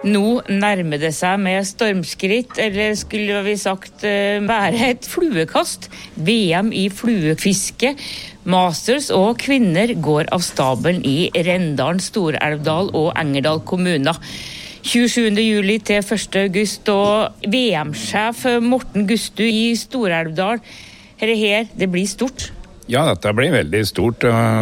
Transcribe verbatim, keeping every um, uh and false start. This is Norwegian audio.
Nå nærmer det seg med stormskritt, eller skulle vi sagt være et fluekast. V M i fluefiske, Masters og kvinner går av stabelen i Rendalen, Stor-Elvdal og Engerdal kommuner. tjuesjuende juli til første august, og V M-sjef Morten Gustu i Stor-Elvdal. Her, her, det blir stort. Ja, dette blir veldig stort.